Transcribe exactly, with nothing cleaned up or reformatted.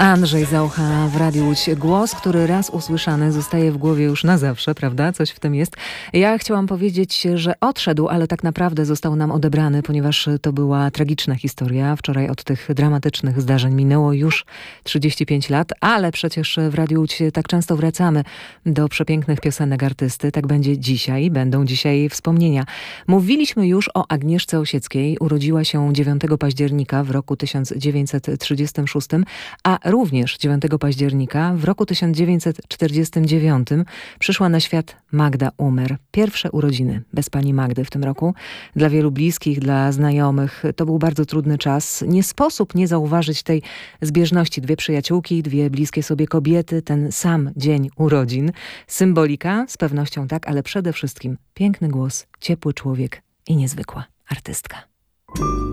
Andrzej Zaucha w Radiu Łódź. Głos, który raz usłyszany zostaje w głowie już na zawsze, prawda? Coś w tym jest. Ja chciałam powiedzieć, że odszedł, ale tak naprawdę został nam odebrany, ponieważ to była tragiczna historia. Wczoraj od tych dramatycznych zdarzeń minęło już trzydzieści pięć lat, ale przecież w Radiu Łódź tak często wracamy do przepięknych piosenek artysty. Tak będzie dzisiaj. Będą dzisiaj wspomnienia. Mówiliśmy już o Agnieszce Osieckiej. Urodziła się dziewiątego października w roku tysiąc dziewięćset trzydziestym szóstym, a również dziewiątego października w roku tysiąc dziewięćset czterdziestym dziewiątym przyszła na świat Magda Umer. Pierwsze urodziny bez pani Magdy w tym roku. Dla wielu bliskich, dla znajomych to był bardzo trudny czas. Nie sposób nie zauważyć tej zbieżności. Dwie przyjaciółki, dwie bliskie sobie kobiety, ten sam dzień urodzin. Symbolika? Z pewnością tak, ale przede wszystkim piękny głos, ciepły człowiek i niezwykła artystka.